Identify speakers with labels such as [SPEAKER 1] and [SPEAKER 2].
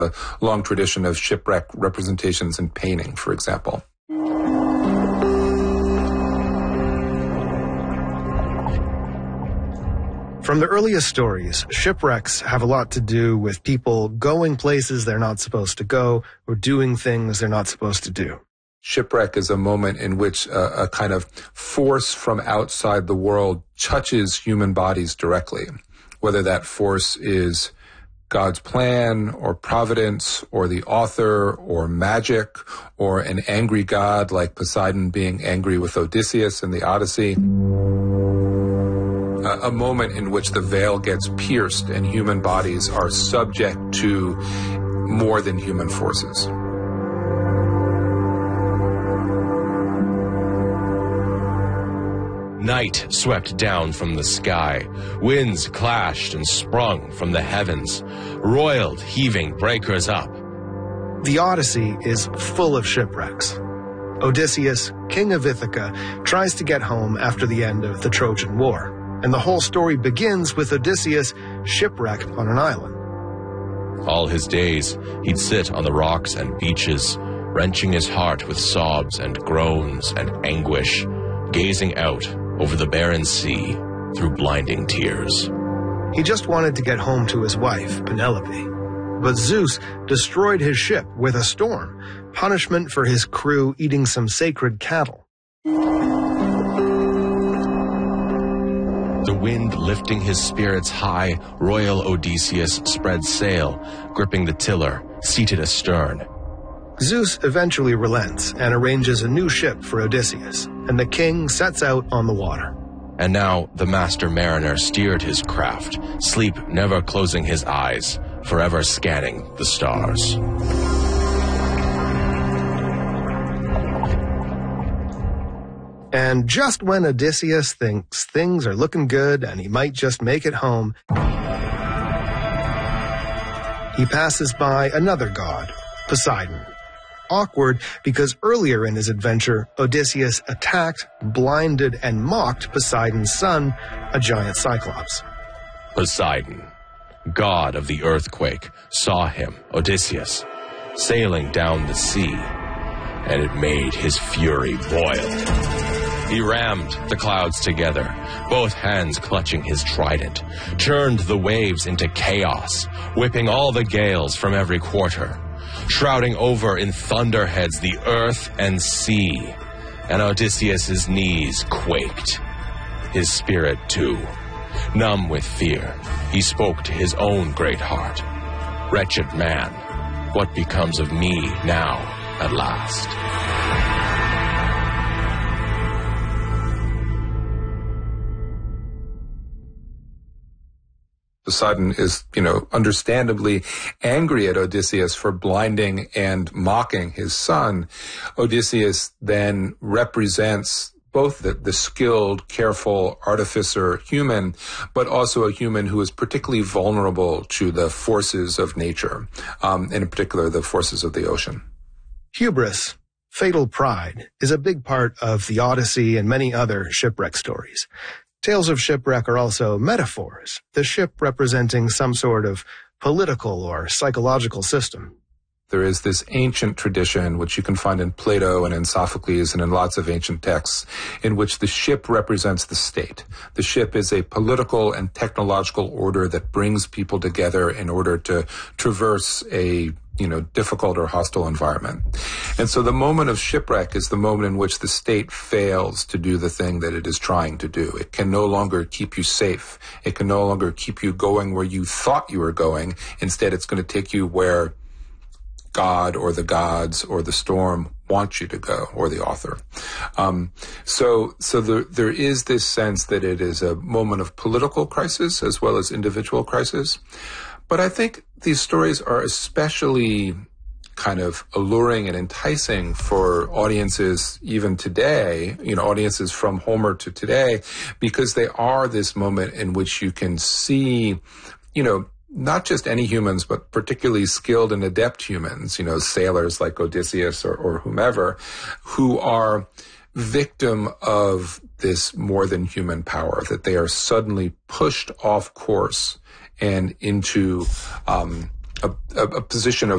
[SPEAKER 1] A long tradition of shipwreck representations in painting, for example.
[SPEAKER 2] From the earliest stories, shipwrecks have a lot to do with people going places they're not supposed to go or doing things they're not supposed to do.
[SPEAKER 1] Shipwreck is a moment in which a kind of force from outside the world touches human bodies directly, whether that force is God's plan or providence or the author or magic or an angry god like Poseidon being angry with Odysseus in the Odyssey. A moment in which the veil gets pierced and human bodies are subject to more than human forces.
[SPEAKER 3] Night swept down from the sky. Winds clashed and sprung from the heavens, roiled, heaving breakers up.
[SPEAKER 2] The Odyssey is full of shipwrecks. Odysseus, king of Ithaca, tries to get home after the end of the Trojan War, and the whole story begins with Odysseus shipwrecked on an island.
[SPEAKER 3] All his days, he'd sit on the rocks and beaches, wrenching his heart with sobs and groans and anguish, gazing out over the barren sea through blinding tears.
[SPEAKER 2] He just wanted to get home to his wife, Penelope. But Zeus destroyed his ship with a storm, punishment for his crew eating some sacred cattle.
[SPEAKER 3] The wind lifting his spirits high, royal Odysseus spread sail, gripping the tiller, seated astern.
[SPEAKER 2] Zeus eventually relents and arranges a new ship for Odysseus, and the king sets out on the water.
[SPEAKER 3] And now the master mariner steered his craft, sleep never closing his eyes, forever scanning the stars.
[SPEAKER 2] And just when Odysseus thinks things are looking good and he might just make it home, he passes by another god, Poseidon. Awkward because earlier in his adventure, Odysseus attacked, blinded, and mocked Poseidon's son, a giant cyclops.
[SPEAKER 3] Poseidon, god of the earthquake, saw him, Odysseus, sailing down the sea, and it made his fury boil. He rammed the clouds together, both hands clutching his trident, churned the waves into chaos, whipping all the gales from every quarter, shrouding over in thunderheads the earth and sea, and Odysseus' knees quaked. His spirit, too. Numb with fear, he spoke to his own great heart. Wretched man, what becomes of me now, at last?
[SPEAKER 1] Poseidon is, understandably angry at Odysseus for blinding and mocking his son. Odysseus then represents both the skilled, careful artificer human, but also a human who is particularly vulnerable to the forces of nature, in particular the forces of the ocean.
[SPEAKER 2] Hubris, fatal pride, is a big part of the Odyssey and many other shipwreck stories. Tales of shipwreck are also metaphors, the ship representing some sort of political or psychological system.
[SPEAKER 1] There is this ancient tradition, which you can find in Plato and in Sophocles and in lots of ancient texts, in which the ship represents the state. The ship is a political and technological order that brings people together in order to traverse a difficult or hostile environment. And so the moment of shipwreck is the moment in which the state fails to do the thing that it is trying to do. It can no longer keep you safe. It can no longer keep you going where you thought you were going. Instead, it's going to take you where God or the gods or the storm want you to go, or the author. So there is this sense that it is a moment of political crisis as well as individual crisis. But I think these stories are especially kind of alluring and enticing for audiences even today, audiences from Homer to today, because they are this moment in which you can see, not just any humans, but particularly skilled and adept humans, sailors like Odysseus or whomever, who are victim of this more than human power, that they are suddenly pushed off course and into a position of